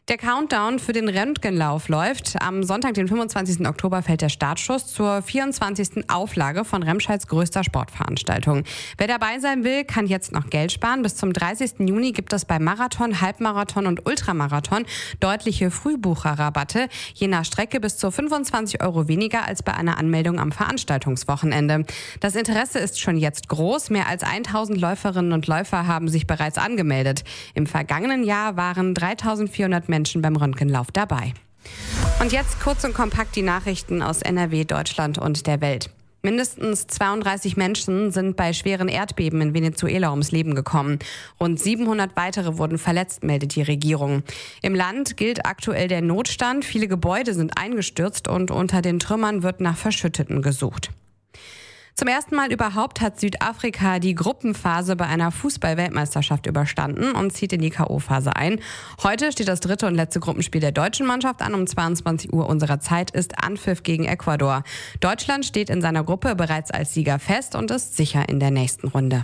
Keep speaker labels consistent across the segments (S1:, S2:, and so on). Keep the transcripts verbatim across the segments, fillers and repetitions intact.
S1: Der Countdown für den Röntgenlauf läuft. Am Sonntag, den fünfundzwanzigsten Oktober, fällt der Startschuss zur vierundzwanzigsten Auflage von Remscheids größter Sportveranstaltung. Wer dabei sein will, kann jetzt noch Geld sparen. Bis zum dreißigsten Juni gibt es bei Marathon, Halbmarathon und Ultramarathon deutliche Frühbucherrabatte. Je nach Strecke bis zu fünfundzwanzig Euro weniger als bei einer Anmeldung am Veranstaltungswochenende. Das Interesse ist schon jetzt groß. Mehr als tausend Läuferinnen und Läufer haben sich bereits angemeldet. Im vergangenen Jahr waren dreitausendvierhundert Menschen beim Röntgenlauf dabei. Und jetzt kurz und kompakt die Nachrichten aus N R W, Deutschland und der Welt. Mindestens zweiunddreißig Menschen sind bei schweren Erdbeben in Venezuela ums Leben gekommen. Rund siebenhundert weitere wurden verletzt, meldet die Regierung. Im Land gilt aktuell der Notstand. Viele Gebäude sind eingestürzt und unter den Trümmern wird nach Verschütteten gesucht. Zum ersten Mal überhaupt hat Südafrika die Gruppenphase bei einer Fußball-Weltmeisterschaft überstanden und zieht in die K O-Phase ein. Heute steht das dritte und letzte Gruppenspiel der deutschen Mannschaft an. Um zweiundzwanzig Uhr unserer Zeit ist Anpfiff gegen Ecuador. Deutschland steht in seiner Gruppe bereits als Sieger fest und ist sicher in der nächsten Runde.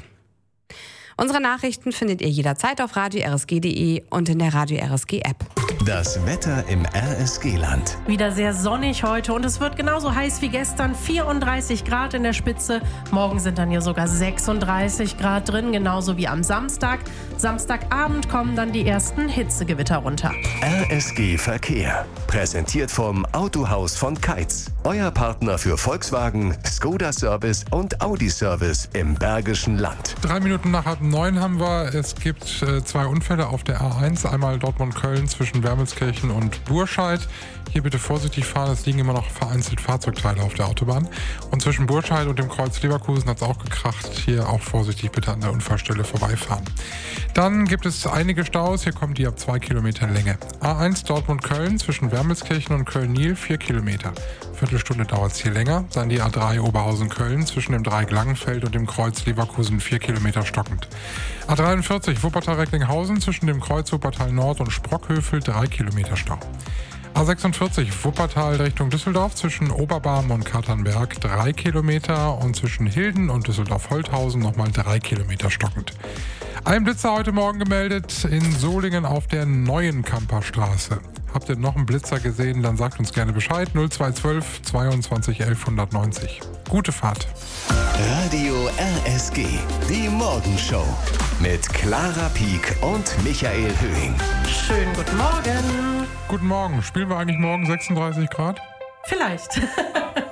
S1: Unsere Nachrichten findet ihr jederzeit auf radio r s g punkt d e und in der Radio R S G App.
S2: Das Wetter im R S G-Land.
S3: Wieder sehr sonnig heute und es wird genauso heiß wie gestern. vierunddreißig Grad in der Spitze. Morgen sind dann hier sogar sechsunddreißig Grad drin, genauso wie am Samstag. Samstagabend kommen dann die ersten Hitzegewitter runter.
S2: R S G Verkehr. Präsentiert vom Autohaus von Keitz. Euer Partner für Volkswagen, Skoda Service und Audi Service im Bergischen Land.
S4: Drei Minuten nach halb neun haben wir. Es gibt äh, zwei Unfälle auf der A eins. Einmal Dortmund-Köln zwischen Wermelskirchen und Burscheid. Hier bitte vorsichtig fahren, es liegen immer noch vereinzelt Fahrzeugteile auf der Autobahn. Und zwischen Burscheid und dem Kreuz Leverkusen hat es auch gekracht. Hier auch vorsichtig bitte an der Unfallstelle vorbeifahren. Dann gibt es einige Staus. Hier kommt die ab zwei Kilometern Länge. A eins Dortmund-Köln zwischen Wermelskirchen und Köln-Nil vier Kilometer. Viertelstunde dauert es hier länger. Dann die A drei Oberhausen-Köln zwischen dem Dreieck Langenfeld und dem Kreuz Leverkusen vier Kilometer stockend. A dreiundvierzig Wuppertal-Recklinghausen zwischen dem Kreuz Wuppertal Nord und Sprockhövel drei Kilometer Stau. A sechsundvierzig Wuppertal Richtung Düsseldorf zwischen Oberbarm und Katernberg drei Kilometer und zwischen Hilden und Düsseldorf-Holthausen nochmal drei Kilometer stockend. Ein Blitzer heute Morgen gemeldet in Solingen auf der neuen Kamperstraße. Habt ihr noch einen Blitzer gesehen, dann sagt uns gerne Bescheid. null zwei zwölf zweiundzwanzig elf hundertneunzig. Gute Fahrt.
S2: Radio R S G, die Morgenshow mit Clara Pieck und Michael Höhing.
S3: Schönen guten Morgen.
S4: Guten Morgen. Spielen wir eigentlich morgen sechsunddreißig Grad?
S3: Vielleicht.